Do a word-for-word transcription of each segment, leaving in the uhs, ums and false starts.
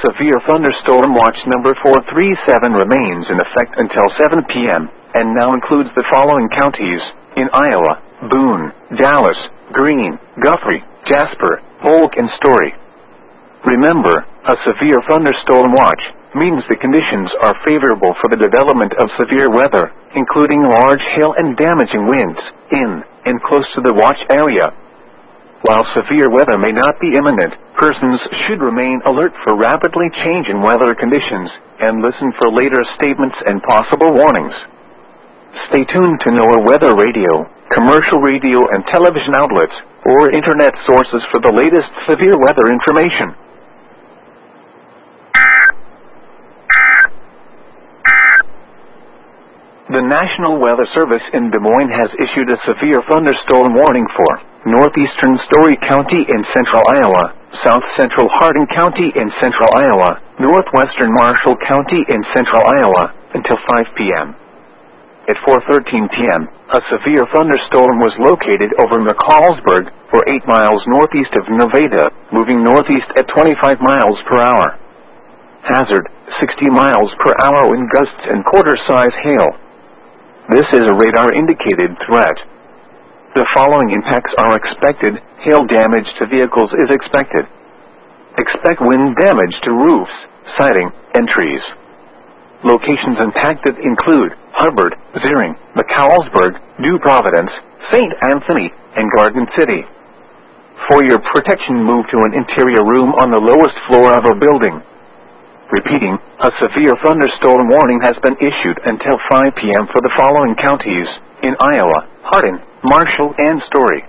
severe thunderstorm watch number four three seven remains in effect until seven p m and now includes the following counties in Iowa: Boone, Dallas, Greene, Guthrie, Jasper, Polk, and Story. Remember, a severe thunderstorm watch means the conditions are favorable for the development of severe weather, including large hail and damaging winds, in and close to the watch area. While severe weather may not be imminent, persons should remain alert for rapidly changing weather conditions and listen for later statements and possible warnings. Stay tuned to NOAA Weather Radio, commercial radio and television outlets, or internet sources for the latest severe weather information. The National Weather Service in Des Moines has issued a severe thunderstorm warning for northeastern Story County in central Iowa, south central Hardin County in central Iowa, northwestern Marshall County in central Iowa, until five p m At four thirteen p m, a severe thunderstorm was located over McCallsburg, or eight miles northeast of Nevada, moving northeast at twenty-five miles per hour. Hazard, sixty miles per hour wind gusts and quarter-size hail. This is a radar-indicated threat. The following impacts are expected. Hail damage to vehicles is expected. Expect wind damage to roofs, siding, and trees. Locations impacted include Hubbard, Ziering, McCallsburg, New Providence, Saint Anthony, and Garden City. For your protection, move to an interior room on the lowest floor of a building. Repeating, a severe thunderstorm warning has been issued until five p m for the following counties in Iowa: Hardin, Marshall, and Story.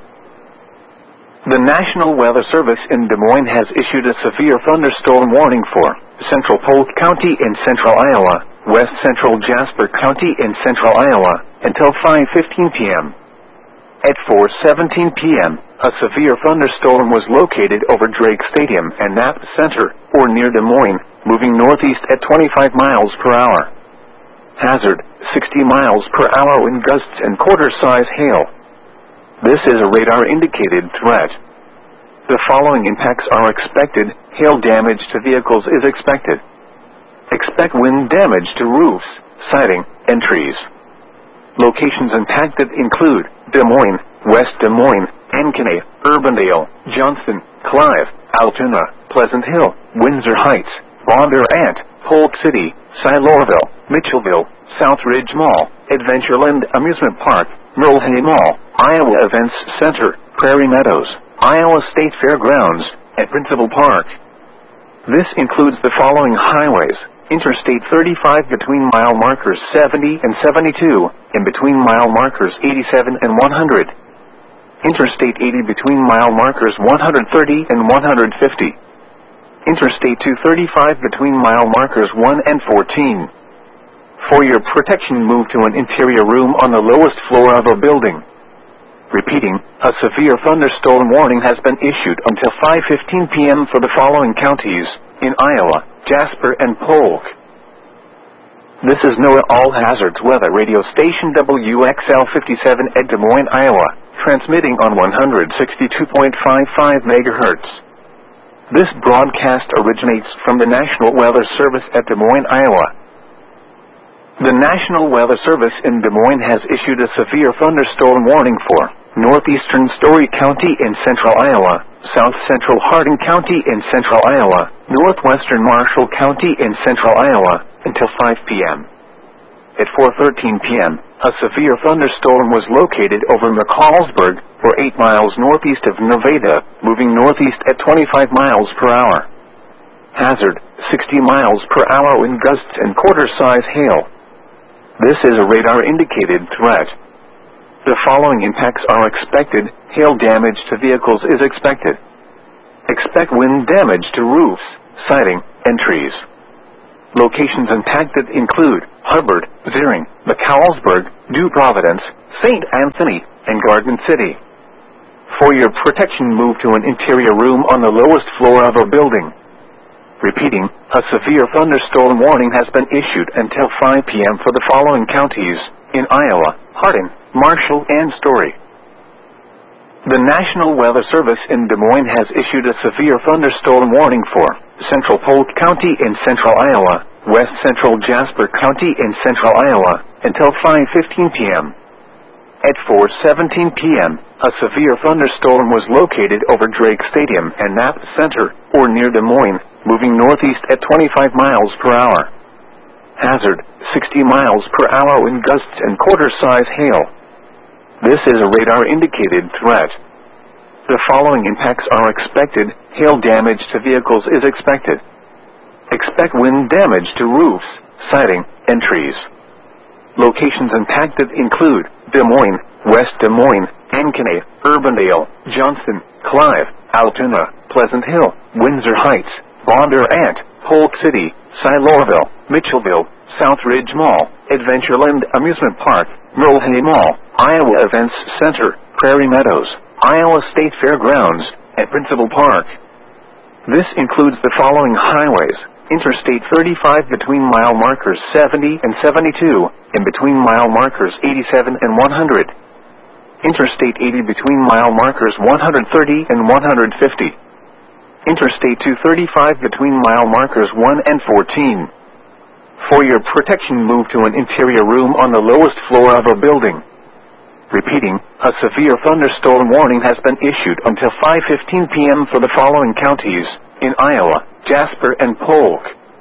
The National Weather Service in Des Moines has issued a severe thunderstorm warning for central Polk County in central Iowa, west central Jasper County in central Iowa, until five fifteen p m At four seventeen p m, a severe thunderstorm was located over Drake Stadium and Knapp Center, or near Des Moines, moving northeast at twenty-five miles per hour. Hazard, sixty miles per hour wind gusts and quarter-size hail. This is a radar-indicated threat. The following impacts are expected. Hail damage to vehicles is expected. Expect wind damage to roofs, siding, and trees. Locations impacted include Des Moines, West Des Moines, Ankeny, Urbandale, Johnston, Clive, Altoona, Pleasant Hill, Windsor Heights, Bondurant, Polk City, Silourville, Mitchellville, South Ridge Mall, Adventureland Amusement Park, Merle Mall, Iowa Events Center, Prairie Meadows, Iowa State Fairgrounds, and Principal Park. This includes the following highways: Interstate thirty-five between mile markers seventy and seventy-two, and between mile markers eighty-seven and one hundred. Interstate eighty between mile markers one hundred thirty and one hundred fifty. Interstate two thirty-five between mile markers one and fourteen. For your protection, move to an interior room on the lowest floor of a building. Repeating, a severe thunderstorm warning has been issued until five fifteen p m for the following counties in Iowa: Jasper and Polk. This is NOAA All Hazards Weather Radio Station W X L fifty-seven at Des Moines, Iowa, transmitting on one hundred sixty-two point five five megahertz. This broadcast originates from the National Weather Service at Des Moines, Iowa. The National Weather Service in Des Moines has issued a severe thunderstorm warning for northeastern Story County in central Iowa, south central Hardin County in central Iowa, northwestern Marshall County in central Iowa, until five p m At four thirteen p m, a severe thunderstorm was located over McCallsburg, or eight miles northeast of Nevada, moving northeast at twenty-five miles per hour. Hazard, sixty miles per hour wind gusts and quarter-size hail. This is a radar-indicated threat. The following impacts are expected. Hail damage to vehicles is expected. Expect wind damage to roofs, siding, and trees. Locations impacted include Hubbard, Ziering, McCallsburg, New Providence, Saint Anthony, and Garden City. For your protection, move to an interior room on the lowest floor of a building. Repeating, a severe thunderstorm warning has been issued until five p m for the following counties in Iowa: Hardin, Marshall, and Story. The National Weather Service in Des Moines has issued a severe thunderstorm warning for Central Polk County in central Iowa, west central Jasper County in central Iowa, until five fifteen p m At four seventeen p m, a severe thunderstorm was located over Drake Stadium and Knapp Center, or near Des Moines, moving northeast at twenty-five miles per hour. Hazard, sixty miles per hour wind gusts and quarter-size hail. This is a radar-indicated threat. The following impacts are expected. Hail damage to vehicles is expected. Expect wind damage to roofs, siding, and trees. Locations impacted include Des Moines, West Des Moines, Ankeny, Urbandale, Johnston, Clive, Altoona, Pleasant Hill, Windsor Heights, Bondurant, Polk City, Silourville, Mitchellville, South Ridge Mall, Adventureland Amusement Park, Merle Hay Mall, Iowa Events Center, Prairie Meadows, Iowa State Fairgrounds, and Principal Park. This includes the following highways: Interstate thirty-five between mile markers seventy and seventy-two, and between mile markers eighty-seven and one hundred. Interstate eighty between mile markers one hundred thirty and one hundred fifty. Interstate two thirty-five between mile markers one and fourteen. For your protection, move to an interior room on the lowest floor of a building. Repeating, a severe thunderstorm warning has been issued until five fifteen p m for the following counties in Iowa, Jasper, and Polk.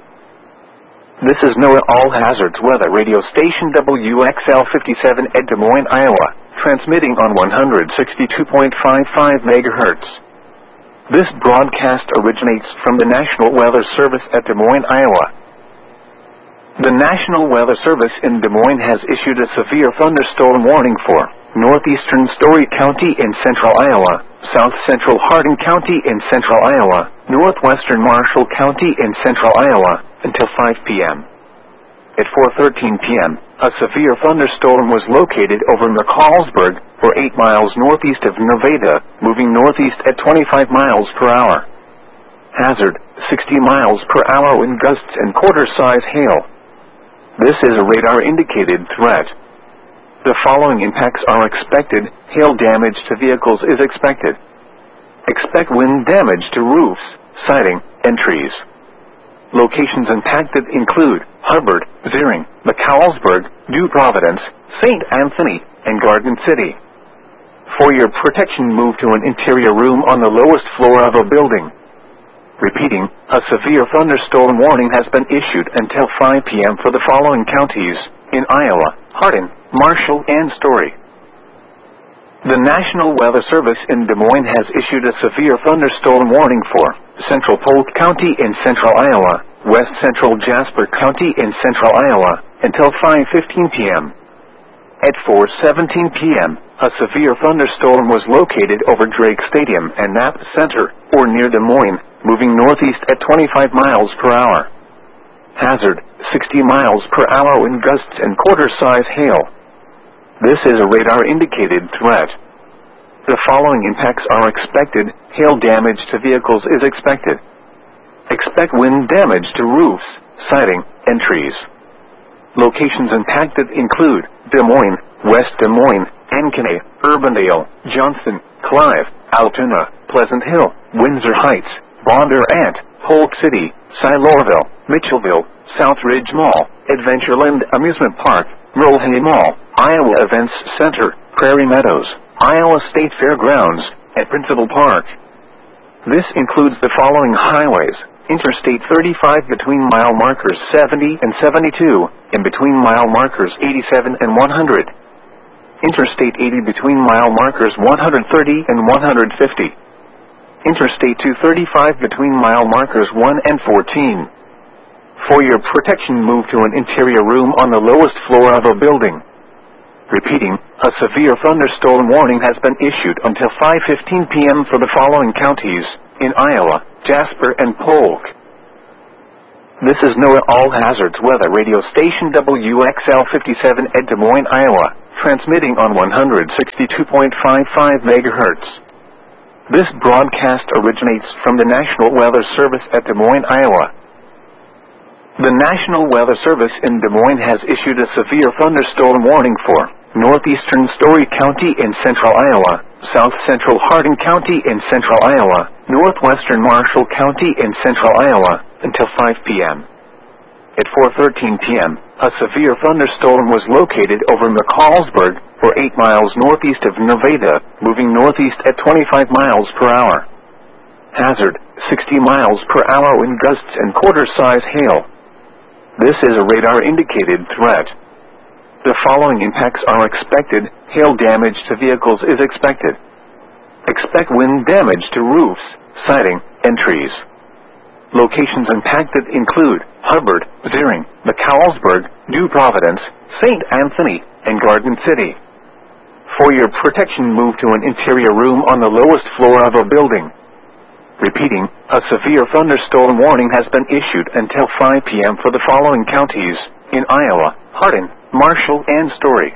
This is NOAA All Hazards Weather Radio Station W X L fifty-seven at Des Moines, Iowa, transmitting on one hundred sixty-two point five five megahertz. This broadcast originates from the National Weather Service at Des Moines, Iowa. The National Weather Service in Des Moines has issued a severe thunderstorm warning for northeastern Story County in central Iowa, south central Hardin County in central Iowa, northwestern Marshall County in central Iowa, until five p m At four thirteen p m, a severe thunderstorm was located over McCallsburg, or eight miles northeast of Nevada, moving northeast at twenty-five miles per hour. Hazard, sixty miles per hour wind gusts and quarter-size hail. This is a radar-indicated threat. The following impacts are expected. Hail damage to vehicles is expected. Expect wind damage to roofs, siding, and trees. Locations impacted include Hubbard, Zering, McCallsburg, New Providence, Saint Anthony, and Garden City. For your protection, move to an interior room on the lowest floor of a building. Repeating, a severe thunderstorm warning has been issued until five p m for the following counties in Iowa, Hardin, Marshall, and Story. The National Weather Service in Des Moines has issued a severe thunderstorm warning for central Polk County in central Iowa, west central Jasper County in central Iowa, until five fifteen p m At four seventeen p m, a severe thunderstorm was located over Drake Stadium and Knapp Center, or near Des Moines, moving northeast at twenty-five miles per hour. Hazard, sixty miles per hour wind gusts and quarter-size hail. This is a radar-indicated threat. The following impacts are expected. Hail damage to vehicles is expected. Expect wind damage to roofs, siding, and trees. Locations impacted include Des Moines, West Des Moines, Ankeny, Urbandale, Johnston, Clive, Altoona, Pleasant Hill, Windsor Heights, Bondurant, Polk City, Silourville, Mitchellville, South Ridge Mall, Adventureland Amusement Park, Merle Hay Mall, Iowa Events Center, Prairie Meadows, Iowa State Fairgrounds, and Principal Park. This includes the following highways: Interstate thirty-five between mile markers seventy and seventy-two, and between mile markers eighty-seven and one hundred. Interstate eighty between mile markers one hundred thirty and one hundred fifty. Interstate two thirty-five between mile markers one and fourteen. For your protection, move to an interior room on the lowest floor of a building. Repeating, a severe thunderstorm warning has been issued until five fifteen p m for the following counties in Iowa, Jasper, and Polk. This is NOAA All Hazards Weather Radio Station W X L fifty-seven at Des Moines, Iowa, transmitting on one hundred sixty-two point five five megahertz. This broadcast originates from the National Weather Service at Des Moines, Iowa. The National Weather Service in Des Moines has issued a severe thunderstorm warning for northeastern Story County in central Iowa, south central Hardin County in central Iowa, northwestern Marshall County in central Iowa, until five p m At four thirteen p m, a severe thunderstorm was located over McCallsburg, or eight miles northeast of Nevada, moving northeast at twenty-five miles per hour. Hazard, sixty miles per hour wind gusts and quarter-size hail. This is a radar-indicated threat. The following impacts are expected. Hail damage to vehicles is expected. Expect wind damage to roofs, siding, and trees. Locations impacted include Hubbard, Zering, McCallsburg, New Providence, Saint Anthony, and Garden City. For your protection, move to an interior room on the lowest floor of a building. Repeating, a severe thunderstorm warning has been issued until five p m for the following counties in Iowa: Hardin, Marshall, and Story.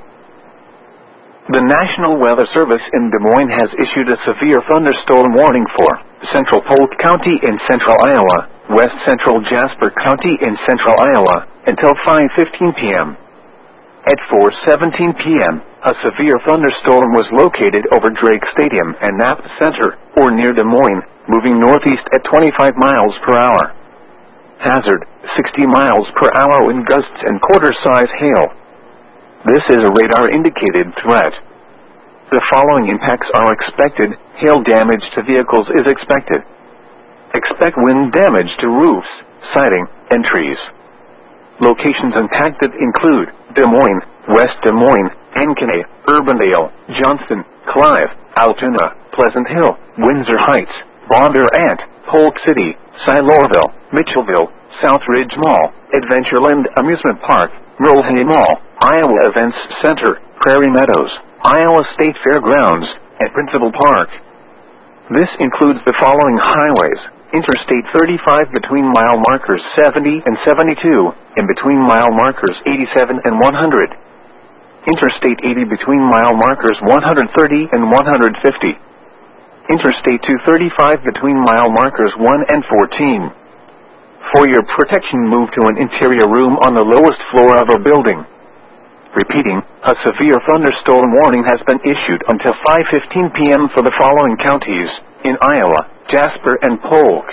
The National Weather Service in Des Moines has issued a severe thunderstorm warning for central Polk County in central Iowa, west central Jasper County in central Iowa, until five fifteen p m At four seventeen p m, a severe thunderstorm was located over Drake Stadium and Knapp Center, or near Des Moines, moving northeast at twenty-five miles per hour. Hazard, sixty miles per hour wind gusts and quarter-size hail. This is a radar-indicated threat. The following impacts are expected. Hail damage to vehicles is expected. Expect wind damage to roofs, siding, and trees. Locations impacted include Des Moines, West Des Moines, Ankeny, Urbandale, Johnston, Clive, Altoona, Pleasant Hill, Windsor Heights, Bondurant, Polk City, Silourville, Mitchellville, South Ridge Mall, Adventureland Amusement Park, Merle Mall, Iowa Events Center, Prairie Meadows, Iowa State Fairgrounds, and Principal Park. This includes the following highways: Interstate thirty-five between mile markers seventy and seventy-two, and between mile markers eighty-seven and one hundred. Interstate eighty between mile markers one hundred thirty and one hundred fifty. Interstate two thirty-five between mile markers one and fourteen. For your protection, move to an interior room on the lowest floor of a building. Repeating, a severe thunderstorm warning has been issued until five fifteen p m for the following counties in Iowa: Jasper and Polk.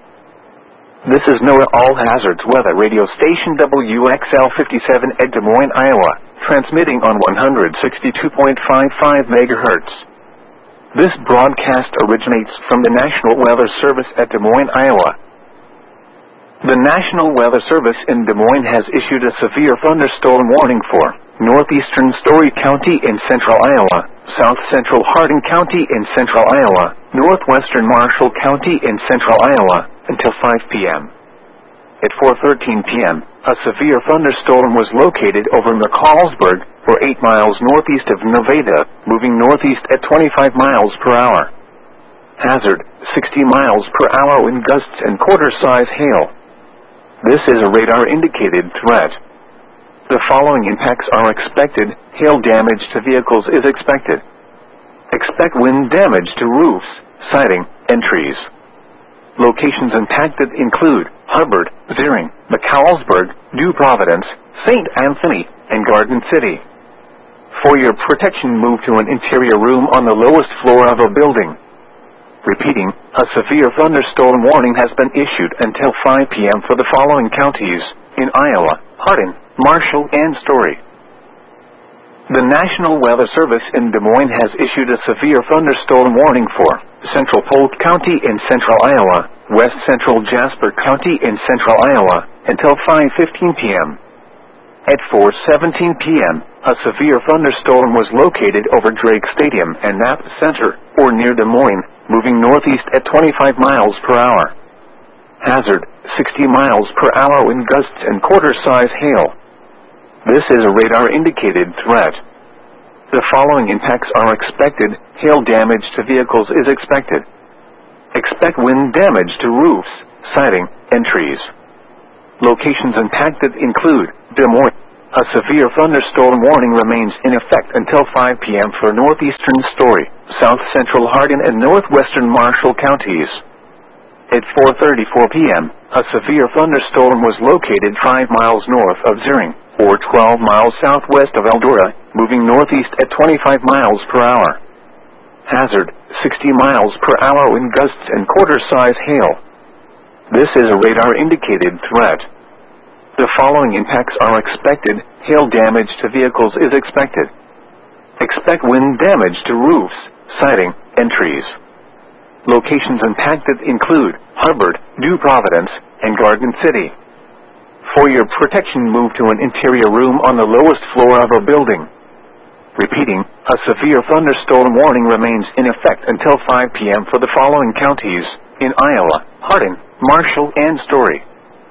This is NOAA All Hazards Weather Radio Station W X L fifty-seven at Des Moines, Iowa, transmitting on one hundred sixty-two point five five megahertz. This broadcast originates from the National Weather Service at Des Moines, Iowa. The National Weather Service in Des Moines has issued a severe thunderstorm warning for northeastern Story County in central Iowa, south central Hardin County in central Iowa, northwestern Marshall County in central Iowa, until five p m At four thirteen p m, a severe thunderstorm was located over McCallsburg, or eight miles northeast of Nevada, moving northeast at twenty-five miles per hour. Hazard, sixty miles per hour wind gusts and quarter-size hail. This is a radar-indicated threat. The following impacts are expected. Hail damage to vehicles is expected. Expect wind damage to roofs, siding, and trees. Locations impacted include Hubbard, Zering, McCallsburg, New Providence, Saint Anthony, and Garden City. For your protection, move to an interior room on the lowest floor of a building. Repeating, a severe thunderstorm warning has been issued until five p m for the following counties in Iowa: Hardin, Marshall, and Story. The National Weather Service in Des Moines has issued a severe thunderstorm warning for central Polk County in central Iowa, west central Jasper County in central Iowa, until five fifteen p m At four seventeen p m, a severe thunderstorm was located over Drake Stadium and Knapp Center, or near Des Moines, moving northeast at twenty-five miles per hour. Hazard, sixty miles per hour wind gusts and quarter-size hail. This is a radar-indicated threat. The following impacts are expected. Hail damage to vehicles is expected. Expect wind damage to roofs, siding, and trees. Locations impacted include Des Moines. A severe thunderstorm warning remains in effect until five p m for northeastern Story, south central Hardin, and northwestern Marshall counties. At four thirty-four p m, a severe thunderstorm was located five miles north of Zering, or twelve miles southwest of Eldora, moving northeast at twenty-five miles per hour. Hazard, sixty miles per hour wind gusts and quarter-size hail. This is a radar-indicated threat. The following impacts are expected. Hail damage to vehicles is expected. Expect wind damage to roofs, siding, and trees. Locations impacted include Hubbard, New Providence, and Garden City. For your protection, move to an interior room on the lowest floor of a building. Repeating, a severe thunderstorm warning remains in effect until five p m for the following counties in Iowa: Hardin, Marshall, and Story.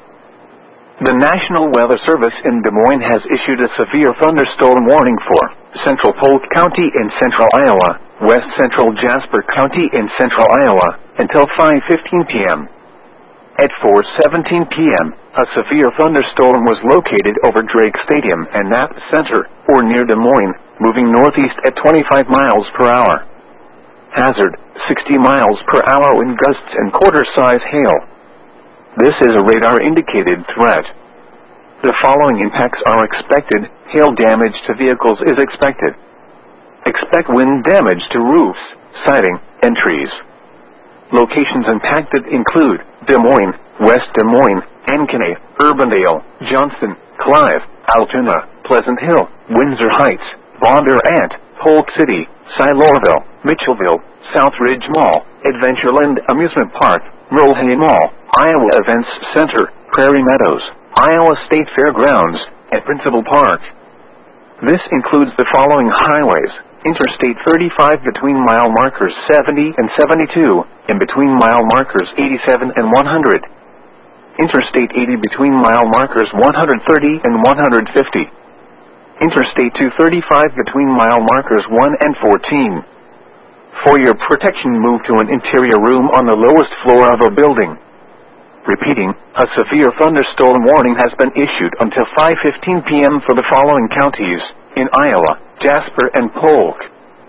The National Weather Service in Des Moines has issued a severe thunderstorm warning for Central Polk County in central Iowa, West Central Jasper County in central Iowa, until five fifteen p m At four seventeen p m, a severe thunderstorm was located over Drake Stadium and Knapp Center, or near Des Moines, moving northeast at twenty-five miles per hour. Hazard, sixty miles per hour wind gusts and quarter-size hail. This is a radar-indicated threat. The following impacts are expected. Hail damage to vehicles is expected. Expect wind damage to roofs, siding, and trees. Locations impacted include Des Moines, West Des Moines, Ankeny, Urbandale, Johnston, Clive, Altoona, Pleasant Hill, Windsor Heights, Bondurant, Polk City, Silourville, Mitchellville, Southridge Mall, Adventureland Amusement Park, Mulhay Mall, Iowa Events Center, Prairie Meadows, Iowa State Fairgrounds, and Principal Park. This includes the following highways: Interstate thirty-five between mile markers seventy and seventy-two, and between mile markers eighty-seven and one hundred. Interstate eighty between mile markers one hundred thirty and one hundred fifty. Interstate two thirty-five between mile markers one and fourteen. For your protection, move to an interior room on the lowest floor of a building. Repeating, a severe thunderstorm warning has been issued until five fifteen p m for the following counties in Iowa: Jasper and Polk.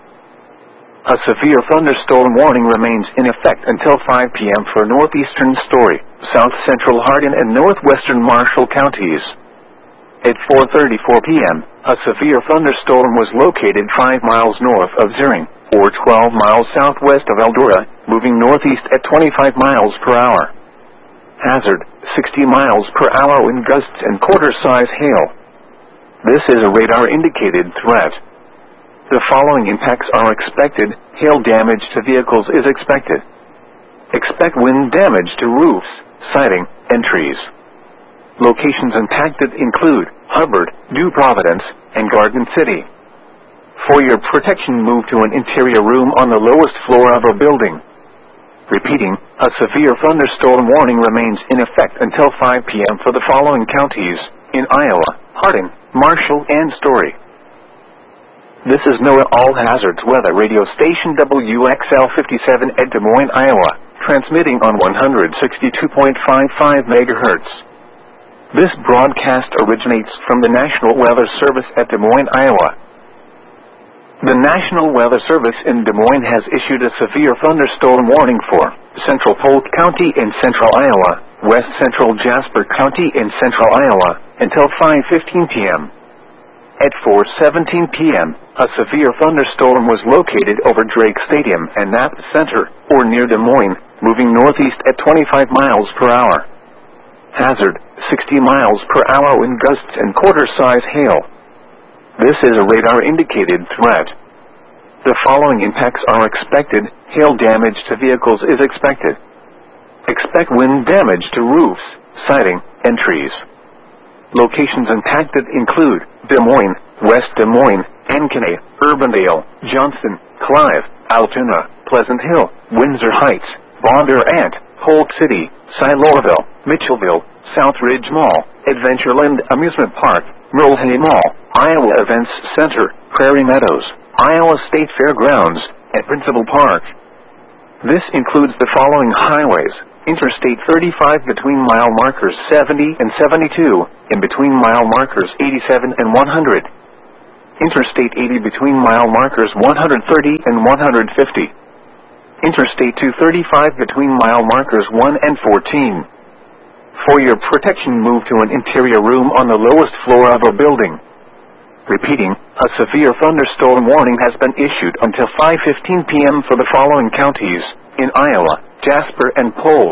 A severe thunderstorm warning remains in effect until five p m for northeastern Story, south central Hardin, and northwestern Marshall counties. At four thirty-four p m, a severe thunderstorm was located five miles north of Zering, or twelve miles southwest of Eldora, moving northeast at twenty-five miles per hour. Hazard, sixty miles per hour wind gusts and quarter-size hail. This is a radar-indicated threat. The following impacts are expected. Hail damage to vehicles is expected. Expect wind damage to roofs, siding, and trees. Locations impacted include Hubbard, New Providence, and Garden City. For your protection, move to an interior room on the lowest floor of a building. Repeating, a severe thunderstorm warning remains in effect until five p m for the following counties in Iowa: Hardin, Marshall, and Story. This is NOAA All Hazards Weather Radio Station W X L fifty-seven at Des Moines, Iowa, transmitting on one hundred sixty-two point five five megahertz. This broadcast originates from the National Weather Service at Des Moines, Iowa. The National Weather Service in Des Moines has issued a severe thunderstorm warning for Central Polk County in central Iowa, West Central Jasper County in central Iowa, until five fifteen p m At four seventeen p m, a severe thunderstorm was located over Drake Stadium and Knapp Center, or near Des Moines, moving northeast at twenty-five miles per hour. Hazard, sixty miles per hour wind gusts and quarter-size hail. This is a radar-indicated threat. The following impacts are expected. Hail damage to vehicles is expected. Expect wind damage to roofs, siding, and trees. Locations impacted include Des Moines, West Des Moines, Ankeny, Urbandale, Johnston, Clive, Altoona, Pleasant Hill, Windsor Heights, Bondurant, Polk City, Silourville, Mitchellville, Southridge Mall, Adventureland Amusement Park, Mulhay Mall, Iowa Events Center, Prairie Meadows, Iowa State Fairgrounds, and Principal Park. This includes the following highways: Interstate thirty-five between mile markers seventy and seventy-two, and between mile markers eighty-seven and one hundred. Interstate eighty between mile markers one hundred thirty and one hundred fifty. Interstate two thirty-five between mile markers one and fourteen. For your protection, move to an interior room on the lowest floor of a building. Repeating, a severe thunderstorm warning has been issued until five fifteen p m for the following counties in Iowa, Jasper, and Polk.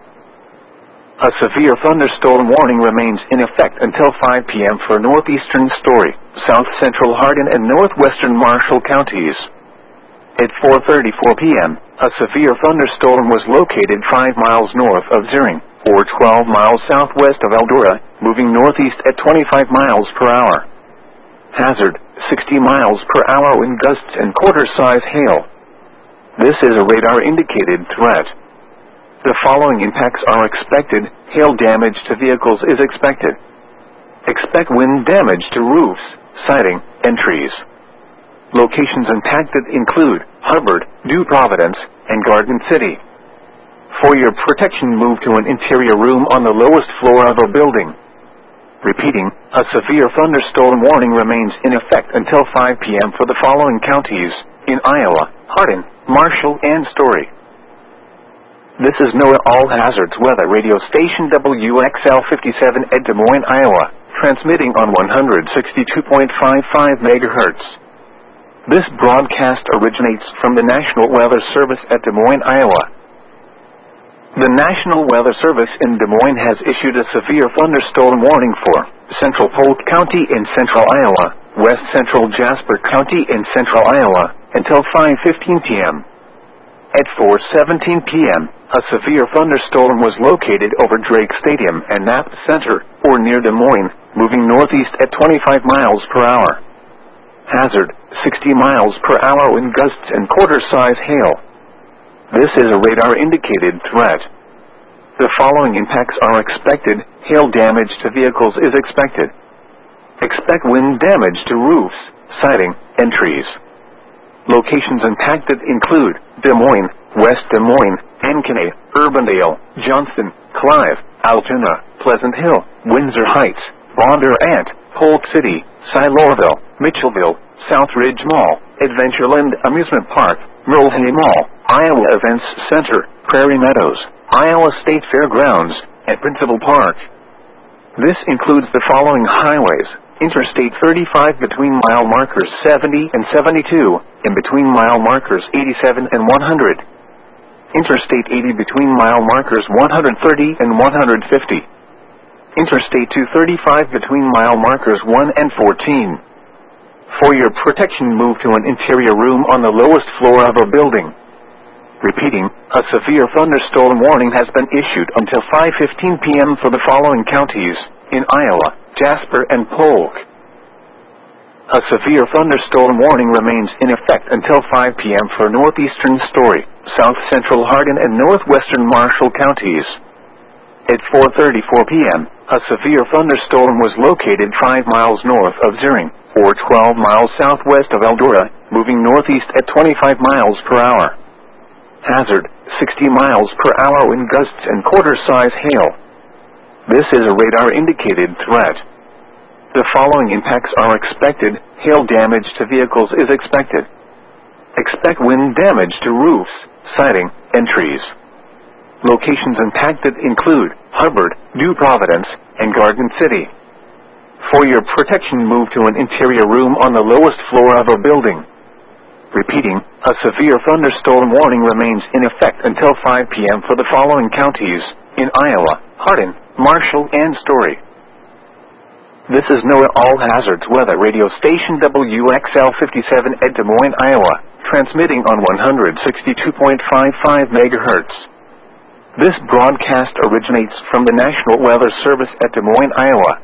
A severe thunderstorm warning remains in effect until five p m for northeastern Story, south central Hardin, and northwestern Marshall counties. At four thirty-four p m, a severe thunderstorm was located five miles north of Zering, or twelve miles southwest of Eldora, moving northeast at twenty-five miles per hour. Hazard, sixty miles per hour wind gusts and quarter-size hail. This is a radar-indicated threat. The following impacts are expected. Hail damage to vehicles is expected. Expect wind damage to roofs, siding, and trees. Locations impacted include Hubbard, New Providence, and Garden City. For your protection, move to an interior room on the lowest floor of a building. Repeating, a severe thunderstorm warning remains in effect until five p m for the following counties in Iowa, Hardin, Marshall, and Story. This is NOAA All Hazards Weather Radio Station W X L fifty-seven at Des Moines, Iowa, transmitting on one hundred sixty-two point five five megahertz. This broadcast originates from the National Weather Service at Des Moines, Iowa. The National Weather Service in Des Moines has issued a severe thunderstorm warning for central Polk County in central Iowa, west central Jasper County in central Iowa, until five fifteen p m At four seventeen p m, a severe thunderstorm was located over Drake Stadium and Knapp Center, or near Des Moines, moving northeast at twenty-five miles per hour. Hazard, sixty miles per hour wind gusts and quarter-size hail. This is a radar-indicated threat. The following impacts are expected. Hail damage to vehicles is expected. Expect wind damage to roofs, siding, and trees. Locations impacted include Des Moines, West Des Moines, Ankeny, Urbandale, Johnston, Clive, Altoona, Pleasant Hill, Windsor Heights, Bondurant, Polk City, Silourville, Mitchellville, Southridge Mall, Adventureland Amusement Park, Mulhay Mall, Iowa Events Center, Prairie Meadows, Iowa State Fairgrounds, and Principal Park. This includes the following highways: Interstate thirty-five between mile markers seventy and seventy-two, and between mile markers eighty-seven and one hundred. Interstate eighty between mile markers one hundred thirty and one hundred fifty. Interstate two thirty-five between mile markers one and fourteen. For your protection, move to an interior room on the lowest floor of a building. Repeating, a severe thunderstorm warning has been issued until five fifteen p m for the following counties in Iowa, Jasper, and Polk. A severe thunderstorm warning remains in effect until five p m for northeastern Story, south central Hardin, and northwestern Marshall counties. At four thirty-four p m, a severe thunderstorm was located five miles north of Zering, or twelve miles southwest of Eldora, moving northeast at twenty-five miles per hour. Hazard, sixty miles per hour wind gusts and quarter-size hail. This is a radar-indicated threat. The following impacts are expected. Hail damage to vehicles is expected. Expect wind damage to roofs, siding, and trees. Locations impacted include Hubbard, New Providence, and Garden City. For your protection, move to an interior room on the lowest floor of a building. Repeating, a severe thunderstorm warning remains in effect until five p m for the following counties in Iowa, Hardin, Marshall, and Story. This is NOAA All Hazards Weather Radio Station W X L fifty-seven at Des Moines, Iowa, transmitting on one hundred sixty-two point five five megahertz. This broadcast originates from the National Weather Service at Des Moines, Iowa.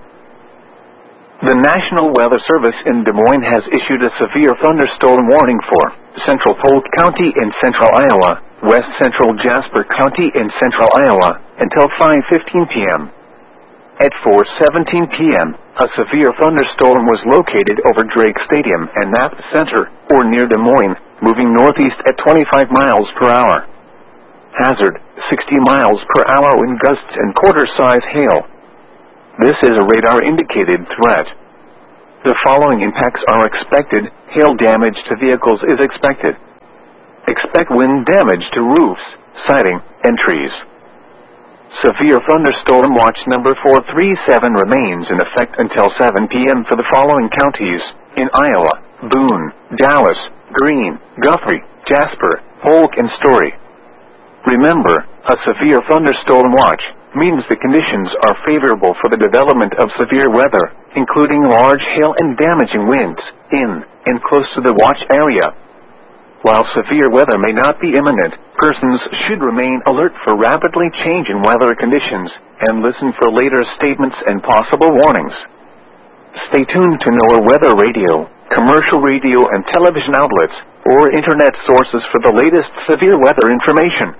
The National Weather Service in Des Moines has issued a severe thunderstorm warning for central Polk County in central Iowa, west central Jasper County in central Iowa, until five fifteen p m At four seventeen p m, a severe thunderstorm was located over Drake Stadium and Knapp Center, or near Des Moines, moving northeast at twenty-five miles per hour. Hazard, sixty miles per hour wind gusts and quarter-size hail. This is a radar-indicated threat. The following impacts are expected. Hail damage to vehicles is expected. Expect wind damage to roofs, siding, and trees. Severe thunderstorm watch number four three seven remains in effect until seven p.m. for the following counties in Iowa: Boone, Dallas, Greene, Guthrie, Jasper, Polk, and Story. Remember, a severe thunderstorm watch means the conditions are favorable for the development of severe weather, including large hail and damaging winds, in and close to the watch area. While severe weather may not be imminent, persons should remain alert for rapidly changing weather conditions and listen for later statements and possible warnings. Stay tuned to NOAA Weather Radio, commercial radio and television outlets, or internet sources for the latest severe weather information.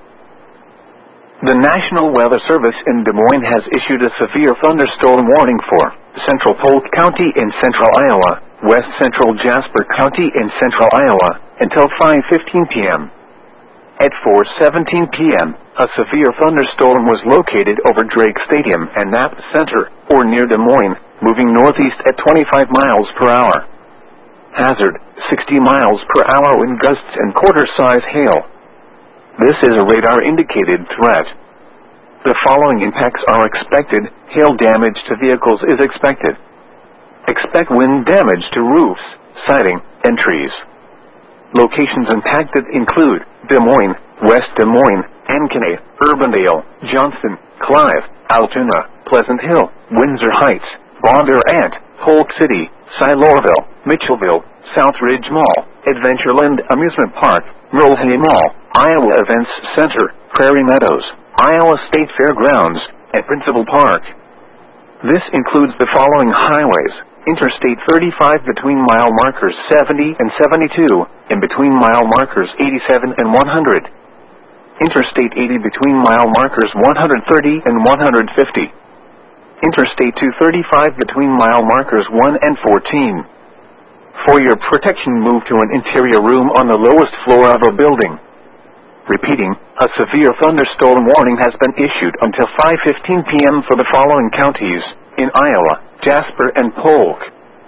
The National Weather Service in Des Moines has issued a severe thunderstorm warning for central Polk County in central Iowa, west central Jasper County in central Iowa, until five fifteen p.m. At four seventeen p.m., a severe thunderstorm was located over Drake Stadium and Knapp Center, or near Des Moines, moving northeast at twenty-five miles per hour. Hazard, sixty miles per hour wind gusts and quarter-size hail. This is a radar-indicated threat. The following impacts are expected. Hail damage to vehicles is expected. Expect wind damage to roofs, siding, and trees. Locations impacted include Des Moines, West Des Moines, Ankeny, Urbandale, Johnston, Clive, Altoona, Pleasant Hill, Windsor Heights, Bondurant, Polk City, Silourville, Mitchellville, Southridge Mall, Adventureland Amusement Park, Mulhay Mall, Iowa Events Center, Prairie Meadows, Iowa State Fairgrounds, and Principal Park. This includes the following highways: Interstate thirty-five between mile markers seventy and seventy-two, and between mile markers eighty-seven and one hundred. Interstate eighty between mile markers one hundred thirty and one hundred fifty. Interstate two thirty-five between mile markers one and fourteen. For your protection, move to an interior room on the lowest floor of a building. Repeating, a severe thunderstorm warning has been issued until five fifteen p.m. for the following counties in Iowa, Jasper, and Polk.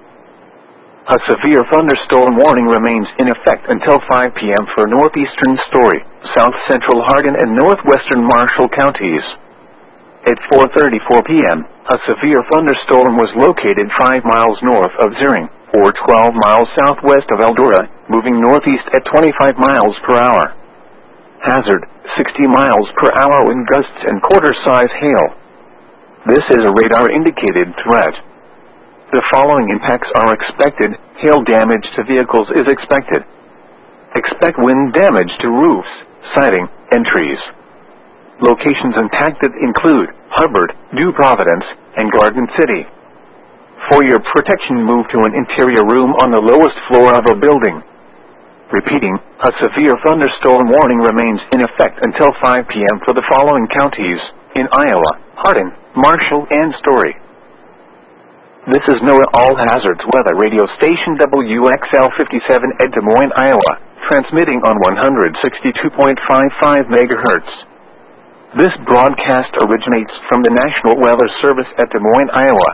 A severe thunderstorm warning remains in effect until five p.m. for northeastern Story, south central Hardin, and northwestern Marshall counties. At four thirty-four p.m., a severe thunderstorm was located five miles north of Zering, or twelve miles southwest of Eldora, moving northeast at twenty-five miles per hour. Hazard, sixty miles per hour wind gusts and quarter-size hail. This is a radar-indicated threat. The following impacts are expected. Hail damage to vehicles is expected. Expect wind damage to roofs, siding, and trees. Locations impacted include Hubbard, New Providence, and Garden City. For your protection, move to an interior room on the lowest floor of a building. Repeating, a severe thunderstorm warning remains in effect until five p.m. for the following counties in Iowa, Hardin, Marshall, and Story. This is NOAA All Hazards Weather Radio Station W X L fifty-seven at Des Moines, Iowa, transmitting on one hundred sixty-two point five five megahertz. This broadcast originates from the National Weather Service at Des Moines, Iowa.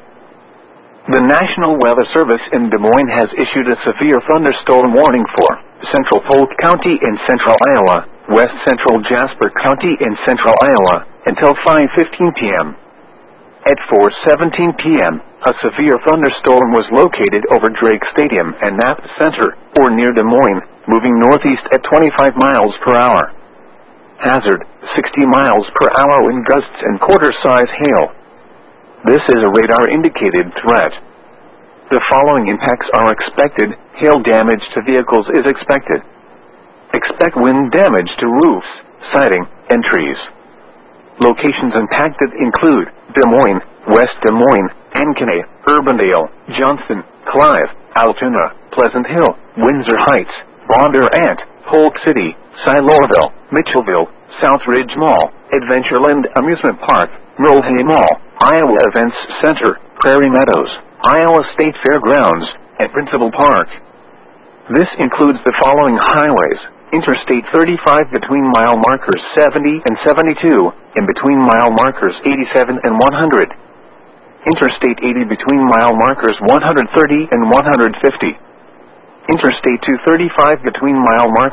The National Weather Service in Des Moines has issued a severe thunderstorm warning for central Polk County in central Iowa, west central Jasper County in central Iowa, until five fifteen p.m. At four seventeen p.m., a severe thunderstorm was located over Drake Stadium and Knapp Center, or near Des Moines, moving northeast at twenty-five miles per hour. Hazard, sixty miles per hour wind gusts and quarter-size hail. This is a radar-indicated threat. The following impacts are expected. Hail damage to vehicles is expected. Expect wind damage to roofs, siding, and trees. Locations impacted include Des Moines, West Des Moines, Ankeny, Urbandale, Johnston, Clive, Altoona, Pleasant Hill, Windsor Heights, Bondurant, Polk City, Silourville, Mitchellville, Southridge Mall, Adventureland Amusement Park, Mulhay Mall, Iowa Events Center, Prairie Meadows, Iowa State Fairgrounds, and Principal Park. This includes the following highways: Interstate thirty-five between mile markers seventy and seventy-two, and between mile markers eighty-seven and one hundred. Interstate eighty between mile markers one hundred thirty and one hundred fifty. Interstate two thirty-five between mile markers